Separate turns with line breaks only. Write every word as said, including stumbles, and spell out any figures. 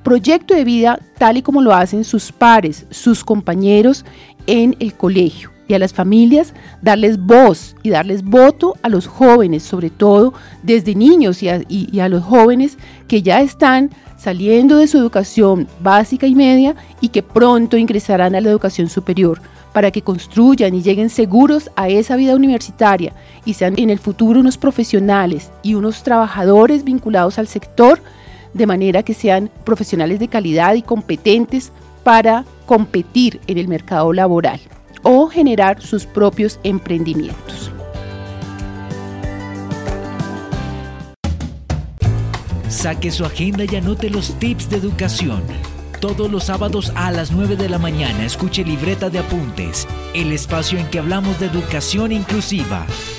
proyecto de vida tal y como lo hacen sus pares, sus compañeros en el colegio. Y a las familias darles voz y darles voto a los jóvenes, sobre todo desde niños y a, y, y a los jóvenes que ya están saliendo de su educación básica y media y que pronto ingresarán a la educación superior, para que construyan y lleguen seguros a esa vida universitaria y sean en el futuro unos profesionales y unos trabajadores vinculados al sector, de manera que sean profesionales de calidad y competentes para competir en el mercado laboral o generar sus propios emprendimientos.
Saque su agenda y anote los tips de educación. Todos los sábados a las nueve de la mañana escuche Libreta de Apuntes, el espacio en que hablamos de educación inclusiva.